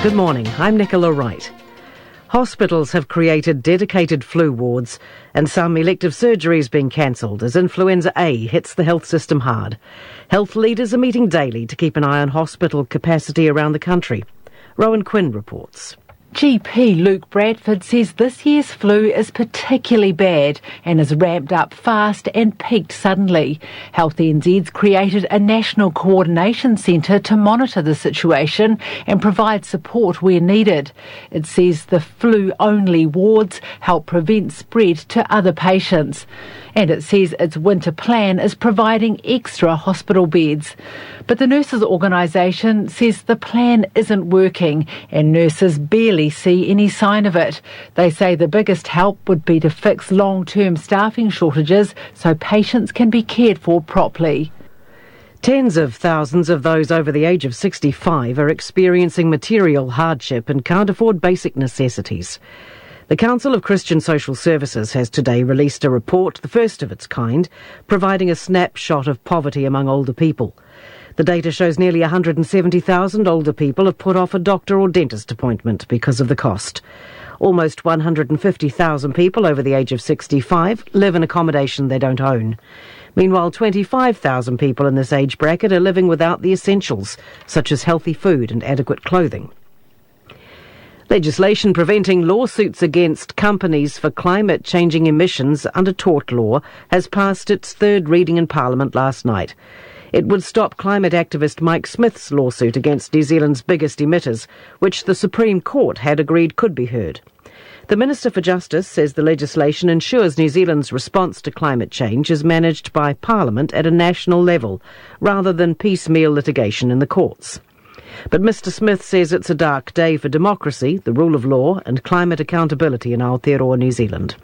Good morning, I'm Nicola Wright. Hospitals have created dedicated flu wards and some elective surgeries being cancelled as influenza A hits the health system hard. Health leaders are meeting daily to keep an eye on hospital capacity around the country. Rowan Quinn reports. GP Luke Bradford says this year's flu is particularly bad and has ramped up fast and peaked suddenly. Health NZ's created a national coordination centre to monitor the situation and provide support where needed. It says the flu-only wards help prevent spread to other patients. And it says its winter plan is providing extra hospital beds. But the nurses' organisation says the plan isn't working and nurses barely see any sign of it. They say the biggest help would be to fix long-term staffing shortages so patients can be cared for properly. Tens of thousands of those over the age of 65 are experiencing material hardship and can't afford basic necessities. The Council of Christian Social Services has today released a report, the first of its kind, providing a snapshot of poverty among older people. The data shows nearly 170,000 older people have put off a doctor or dentist appointment because of the cost. Almost 150,000 people over the age of 65 live in accommodation they don't own. Meanwhile, 25,000 people in this age bracket are living without the essentials, such as healthy food and adequate clothing. Legislation preventing lawsuits against companies for climate-changing emissions under tort law has passed its third reading in Parliament last night. It would stop climate activist Mike Smith's lawsuit against New Zealand's biggest emitters, which the Supreme Court had agreed could be heard. The Minister for Justice says the legislation ensures New Zealand's response to climate change is managed by Parliament at a national level, rather than piecemeal litigation in the courts. But Mr Smith says it's a dark day for democracy, the rule of law and climate accountability in Aotearoa, New Zealand.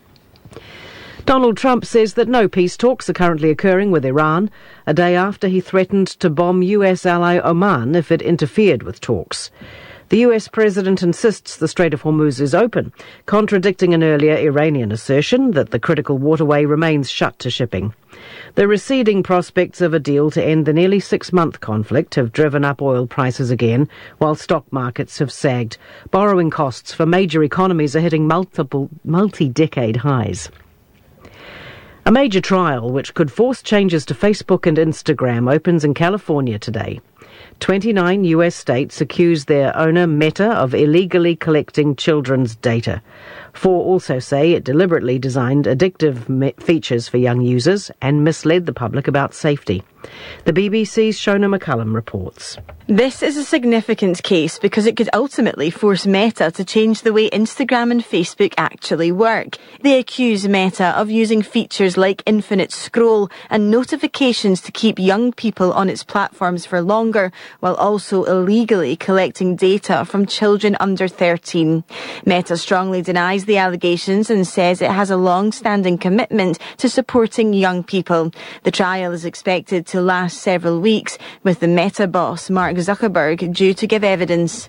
Donald Trump says that no peace talks are currently occurring with Iran, a day after he threatened to bomb US ally Oman if it interfered with talks. The US president insists the Strait of Hormuz is open, contradicting an earlier Iranian assertion that the critical waterway remains shut to shipping. The receding prospects of a deal to end the nearly 6-month conflict have driven up oil prices again, while stock markets have sagged. Borrowing costs for major economies are hitting multi-decade highs. A major trial which could force changes to Facebook and Instagram opens in California today. 29 US states accuse their owner, Meta, of illegally collecting children's data. 4 also say it deliberately designed addictive features for young users and misled the public about safety. The BBC's Shona McCullum reports. This is a significant case because it could ultimately force Meta to change the way Instagram and Facebook actually work. They accuse Meta of using features like infinite scroll and notifications to keep young people on its platforms for longer, while also illegally collecting data from children under 13. Meta strongly denies the allegations and says it has a long-standing commitment to supporting young people. The trial is expected to last several weeks, with the Meta boss, Mark Zuckerberg, due to give evidence.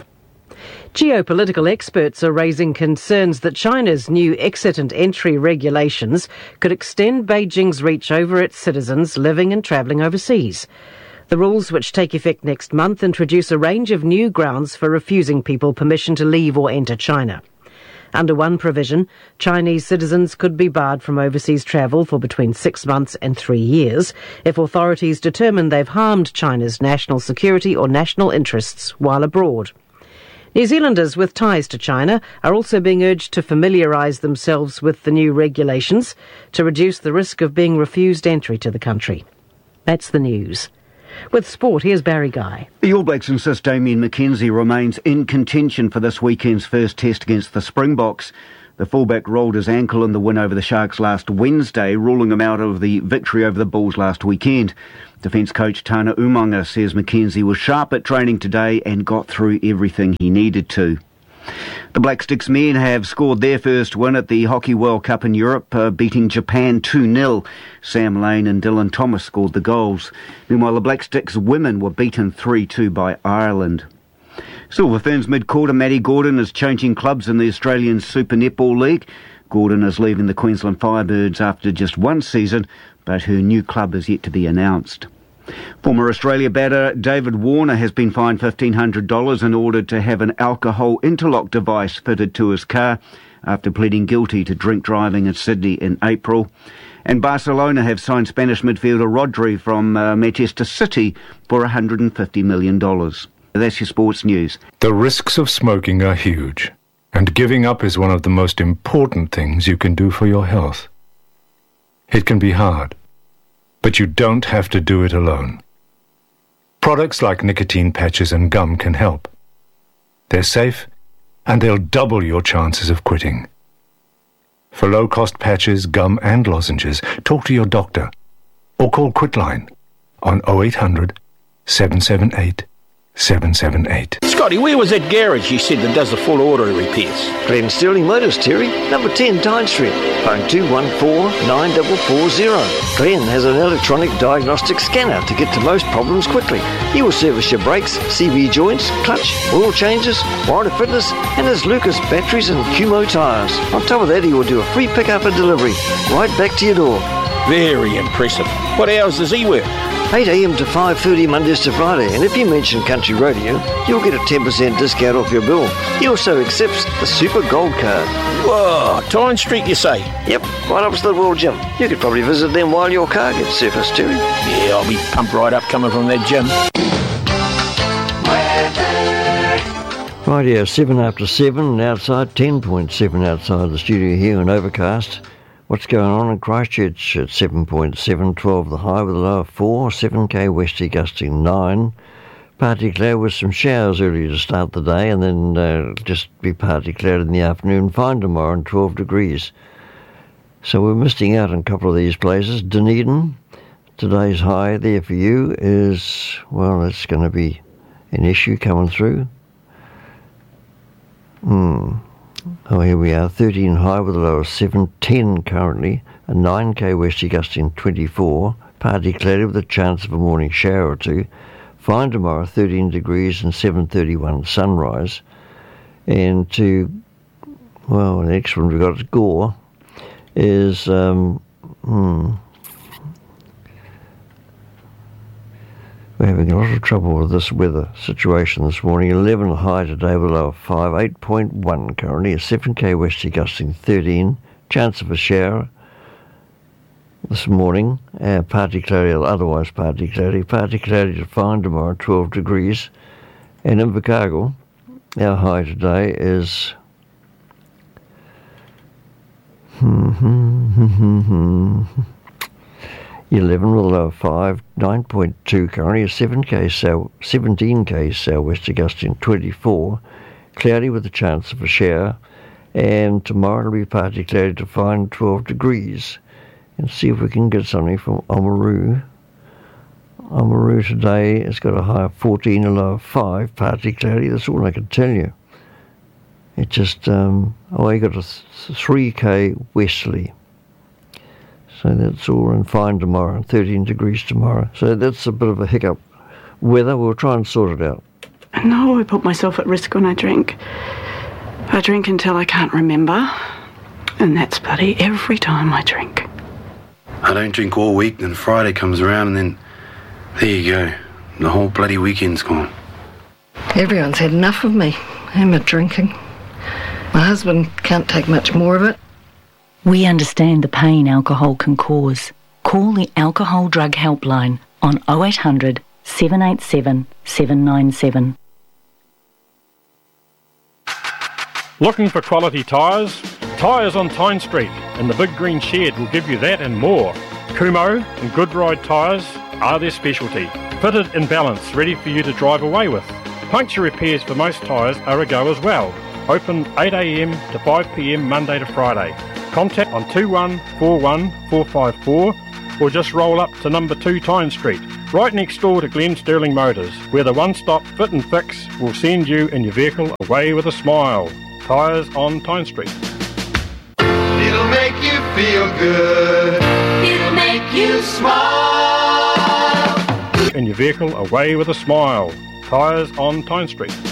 Geopolitical experts are raising concerns that China's new exit and entry regulations could extend Beijing's reach over its citizens living and travelling overseas. The rules, which take effect next month, introduce a range of new grounds for refusing people permission to leave or enter China. Under one provision, Chinese citizens could be barred from overseas travel for between 6 months and 3 years if authorities determine they've harmed China's national security or national interests while abroad. New Zealanders with ties to China are also being urged to familiarise themselves with the new regulations to reduce the risk of being refused entry to the country. That's the news. With sport, here's Barry Guy. The All Blacks insist Damien McKenzie remains in contention for this weekend's first test against the Springboks. The fullback rolled his ankle in the win over the Sharks last Wednesday, ruling him out of the victory over the Bulls last weekend. Defence coach Tana Umaga says McKenzie was sharp at training today and got through everything he needed to. The Black Sticks men have scored their first win at the Hockey World Cup in Europe, beating Japan 2-0. Sam Lane and Dylan Thomas scored the goals. Meanwhile, the Black Sticks women were beaten 3-2 by Ireland. Silver Ferns mid-quarter Maddie Gordon is changing clubs in the Australian Super Netball League. Gordon is leaving the Queensland Firebirds after just one season, but her new club is yet to be announced. Former Australia batter David Warner has been fined $1,500 in order to have an alcohol interlock device fitted to his car after pleading guilty to drink driving in Sydney in April. And Barcelona have signed Spanish midfielder Rodri from Manchester City for $150 million. That's your sports news. The risks of smoking are huge, and giving up is one of the most important things you can do for your health. It can be hard, but you don't have to do it alone. Products like nicotine patches and gum can help. They're safe, and they'll double your chances of quitting. For low-cost patches, gum and lozenges, talk to your doctor or call Quitline on 0800 778 778. Scotty, where was that garage you said that does the full auto repairs? Glen Sterling Motors, Terry, number 10 Tyne Street, phone 214-9440. Glen has an electronic diagnostic scanner to get to most problems quickly. He will service your brakes, CV joints, clutch, oil changes, warranty fitness, and his Lucas batteries and Kumho tyres. On top of that, he will do a free pickup and delivery right back to your door. Very impressive. What hours does he work? 8 a.m. to 5:30 Mondays to Friday, and if you mention Country Radio, you'll get a 10% discount off your bill. He also accepts the Super Gold Card. Whoa, Tyne Street you say? Yep, right opposite the World Gym. You could probably visit them while your car gets serviced, Terry. Yeah, I'll be pumped right up coming from that gym. Right here, 7 after 7 outside, 10.7 outside the studio here in Overcast. What's going on in Christchurch at 7.7, 12 the high with a low of 4, 7k westerly gusting 9. Partly cloud with some showers early to start the day, and then just be partly cloud in the afternoon, fine tomorrow and 12 degrees. So we're missing out on a couple of these places. Dunedin, today's high there for you is, well, it's going to be an issue coming through. Oh, here we are, 13 high with a low of 7, 10 currently, a 9k westerly gusting 24, partly cloudy with a chance of a morning shower or two. Fine tomorrow, 13 degrees and 7:31 sunrise. And to, well, the next one we've got at Gore is, we're having a lot of trouble with this weather situation this morning. 11 high today with a low of 5, 8.1 currently, a 7k westerly gusting 13, chance of a shower this morning, partly cloudy, otherwise partly cloudy to fine tomorrow, 12 degrees. And in Invercargill, our high today is 11 with a low of 5, 9.2 currently, a 17k southwest gusting 24, cloudy with a chance of a shower, and tomorrow will be partly cloudy to fine 12 degrees. And see if we can get something from Oamaru. Oamaru today has got a high of 14, a low of 5, partly cloudy, that's all I can tell you. It just, you got a 3k westerly. So that's all in fine tomorrow, 13 degrees tomorrow. So that's a bit of a hiccup weather. We'll try and sort it out. I know I put myself at risk when I drink. I drink until I can't remember. And that's bloody every time I drink. I don't drink all week, then Friday comes around and then there you go. The whole bloody weekend's gone. Everyone's had enough of me and my drinking. My husband can't take much more of it. We understand the pain alcohol can cause. Call the Alcohol Drug Helpline on 0800 787 797. Looking for quality tyres? Tyres on Tyne Street and the Big Green Shed will give you that and more. Kumho and Goodride tyres are their specialty. Fitted in balance, ready for you to drive away with. Puncture repairs for most tyres are a go as well. Open 8 a.m. to 5 p.m. Monday to Friday. Contact on 2141 454 or just roll up to number 2 Tyne Street, right next door to Glen Sterling Motors, where the one-stop fit and fix will send you and your vehicle away with a smile. Tyres on Tyne Street. It'll make you feel good. It'll make you smile. And your vehicle away with a smile. Tyres on Tyne Street.